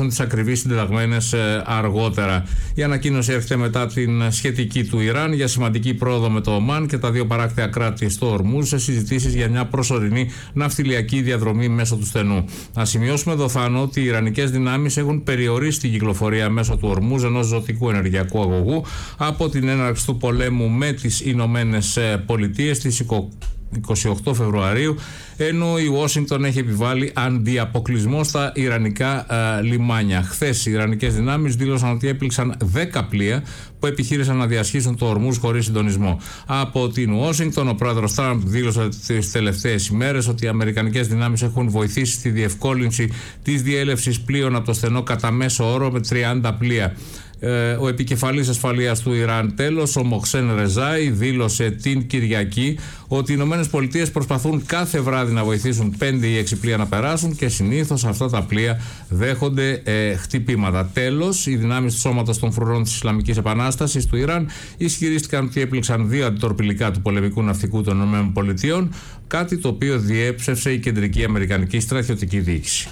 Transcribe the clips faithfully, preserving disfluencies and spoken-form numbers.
μάθουν τις ακριβείς συντεταγμένες αργότερα. Η ανακοίνωση έρχεται μετά την σχετική του Ιράν για σημαντική πρόοδο με το Ομάν και τα δύο παράκτια κράτη στο Ορμούζ σε συζητήσεις για μια προσωρινή ναυτιλιακή διαδρομή μέσω του στενού. Να σημειώσουμε εδώ, Θάνο, ότι οι ιρανικές δυνάμεις έχουν περιορίσει την κυκλοφορία μέσω του Ορμούζ, ενός ζωτικού ενεργειακού αγωγού, από την έναρξη του πολέμου με τις Ηνωμένες Πολιτείες στις είκοσι οκτώ Φεβρουαρίου, ενώ η Ουάσιγκτον έχει επιβάλει αντιαποκλεισμό στα ιρανικά α, λιμάνια. Χθες οι ιρανικές δυνάμεις δήλωσαν ότι έπληξαν δέκα πλοία που επιχείρησαν να διασχίσουν το Ορμούζ χωρίς συντονισμό. Από την Ουάσιγκτον, ο πρόεδρος Τραμπ δήλωσε τις τελευταίες ημέρες ότι οι αμερικανικές δυνάμεις έχουν βοηθήσει στη διευκόλυνση της διέλευσης πλοίων από το στενό κατά μέσο όρο με τριάντα πλοία. Ο επικεφαλής ασφαλείας του Ιράν, τέλος, ο Μοχσέν Ρεζάι, δήλωσε την Κυριακή ότι οι Ηνωμένες Πολιτείες προσπαθούν κάθε βράδυ να βοηθήσουν πέντε ή έξι πλοία να περάσουν και συνήθως αυτά τα πλοία δέχονται ε, χτυπήματα. Τέλος, οι δυνάμεις του Σώματος των Φρουρών της Ισλαμικής Επανάστασης του Ιράν ισχυρίστηκαν ότι έπληξαν δύο αντιτορπιλικά του πολεμικού ναυτικού των Ηνωμένων Πολιτειών, κάτι το οποίο διέψευσε η Κεντρική Αμερικανική Στρατιωτική Διοίκηση.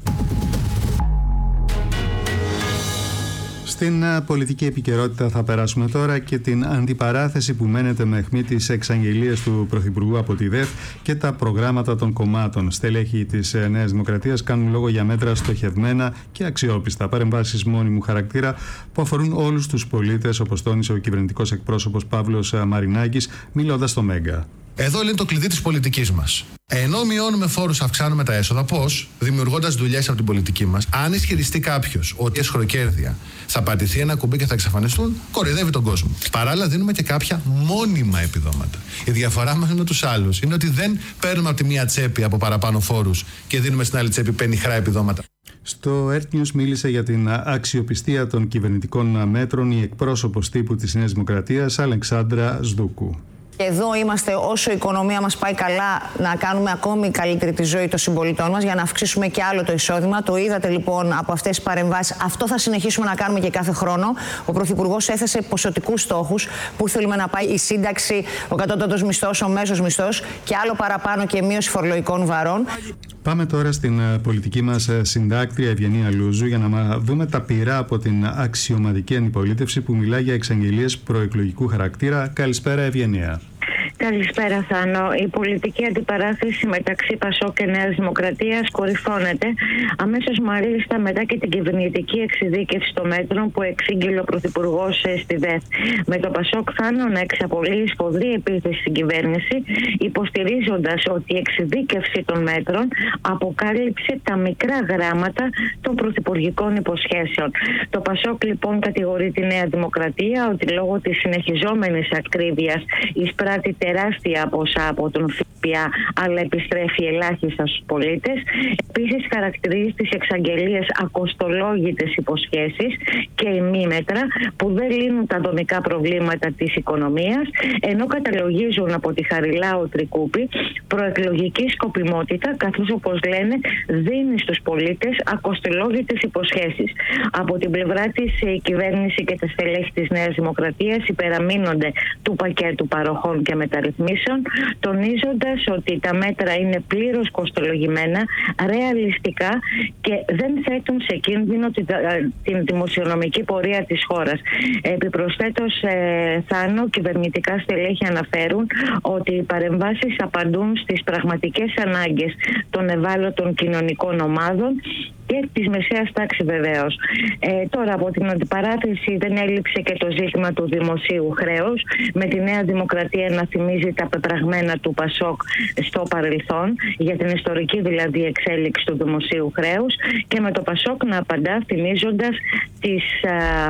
Στην πολιτική επικαιρότητα θα περάσουμε τώρα και την αντιπαράθεση που μένεται με αιχμή τις εξαγγελίες του Πρωθυπουργού από τη ΔΕΘ και τα προγράμματα των κομμάτων. Στελέχη της Νέας Δημοκρατίας κάνουν λόγο για μέτρα στοχευμένα και αξιόπιστα, παρεμβάσεις μόνιμου χαρακτήρα που αφορούν όλους τους πολίτες, όπως τόνισε ο κυβερνητικός εκπρόσωπος Παύλος Μαρινάκης, μιλώντας στο Μέγκα. Εδώ είναι το κλειδί της πολιτικής μας. Ενώ μειώνουμε φόρους, αυξάνουμε τα έσοδα. Πώς? Δημιουργώντας δουλειές από την πολιτική μας. Αν ισχυριστεί κάποιος ότι εσχροκέρδεια θα πατηθεί ένα κουμπί και θα εξαφανιστούν, κοροϊδεύει τον κόσμο. Παράλληλα, δίνουμε και κάποια μόνιμα επιδόματα. Η διαφορά μας με τους άλλους είναι ότι δεν παίρνουμε από τη μία τσέπη από παραπάνω φόρους και δίνουμε στην άλλη τσέπη πενιχρά επιδόματα. Στο Earth News μίλησε για την αξιοπιστία των κυβερνητικών μέτρων η εκπρόσωπος τύπου της Νέας Δημοκρατίας, Αλεξάνδρα Σδούκου. Εδώ είμαστε, όσο η οικονομία μας πάει καλά, να κάνουμε ακόμη καλύτερη τη ζωή των συμπολιτών μας για να αυξήσουμε και άλλο το εισόδημα. Το είδατε λοιπόν από αυτές τις παρεμβάσεις. Αυτό θα συνεχίσουμε να κάνουμε και κάθε χρόνο. Ο Πρωθυπουργός έθεσε ποσοτικούς στόχους που θέλουμε να πάει η σύνταξη, ο κατώτατος μισθός, ο μέσος μισθός και άλλο παραπάνω και μείωση φορολογικών βαρών. Πάμε τώρα στην πολιτική μας συντάκτρια Ευγενία Λούζου για να δούμε τα πειρά από την αξιωματική αντιπολίτευση που μιλάει για εξαγγελίες προεκλογικού χαρακτήρα. Καλησπέρα, Ευγενία. Καλησπέρα, Θάνο. Η πολιτική αντιπαράθεση μεταξύ Πασόκ και Νέας Δημοκρατίας κορυφώνεται αμέσως μάλιστα μετά και την κυβερνητική εξειδίκευση των μέτρων που εξήγηλε ο Πρωθυπουργός στη ΔΕΘ. Με το Πασόκ, Θάνο, να εξαπολύει σφοδρή επίθεση στην κυβέρνηση, υποστηρίζοντας ότι η εξειδίκευση των μέτρων αποκάλυψε τα μικρά γράμματα των πρωθυπουργικών υποσχέσεων. Το Πασόκ λοιπόν κατηγορεί τη Νέα Δημοκρατία ότι λόγω της συνεχιζόμενης ακρίβειας εισπράττει τεράστια ποσά από τον ΦΠΑ, αλλά επιστρέφει ελάχιστα στους πολίτες. Επίσης, χαρακτηρίζει τις εξαγγελίες ακοστολόγητες υποσχέσεις και ημίμετρα που δεν λύνουν τα δομικά προβλήματα της οικονομίας, ενώ καταλογίζουν από τη Χαριλάου Τρικούπη προεκλογική σκοπιμότητα, καθώς, όπως λένε, δίνει στους πολίτες ακοστολόγητες υποσχέσεις. Από την πλευρά της, η κυβέρνηση και τα στελέχη της Νέας Δημοκρατίας υπεραμείνονται του πακέτου παροχών και μεταρρυθμίσεων, τονίζοντας ότι τα μέτρα είναι πλήρως κοστολογημένα, ρεαλιστικά και δεν θέτουν σε κίνδυνο την δημοσιονομική πορεία της χώρας. Επιπροσθέτως, ε, Θάνο, κυβερνητικά στελέχη αναφέρουν ότι οι παρεμβάσεις απαντούν στις πραγματικές ανάγκες των ευάλωτων κοινωνικών ομάδων και της μεσαίας τάξης βεβαίως. Ε, τώρα από την αντιπαράθεση δεν έλειψε και το ζήτημα του δημοσίου χρέους, με τη Νέα Δημοκρατία να θυμίζει τα πεπραγμένα του Πασόκ στο παρελθόν για την ιστορική δηλαδή εξέλιξη του δημοσίου χρέους και με το Πασόκ να απαντά θυμίζοντας τις α,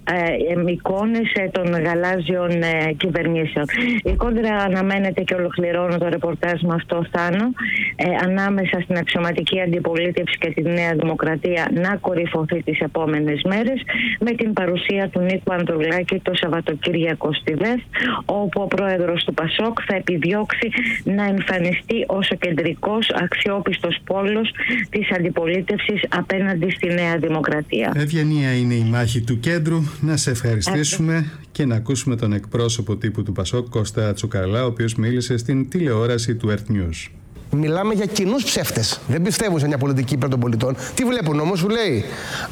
α, εικόνες των γαλάζιων α, κυβερνήσεων. Η κόντρα αναμένεται και ολοκληρώνω το ρεπορτάζ με αυτό, Θάνο, ε, ανάμεσα στην αξιωματική αντιπολίτευση και τη Νέα Δημοκρατία να κορυφωθεί τις επόμενες μέρες με την παρουσία του Νίκου Ανδρουλάκη το Σαββατοκύριακο στη ΔΕΘ, όπου ο πρόεδρος του Πασόκ θα επιδιώξει να εμφανιστεί ως ο κεντρικός αξιόπιστος πόλος της αντιπολίτευσης απέναντι στη Νέα Δημοκρατία. Ευγενία, είναι η μάχη του κέντρου. Να σε ευχαριστήσουμε Ά, και να ακούσουμε τον εκπρόσωπο τύπου του Πασόκ, Κώστα Τσουκαλά, ο οποίος μίλησε στην τηλεόραση του Earth News. Μιλάμε για κοινούς ψεύτες. Δεν πιστεύουν σε μια πολιτική υπέρ των πολιτών. Τι βλέπουν όμως, σου λέει.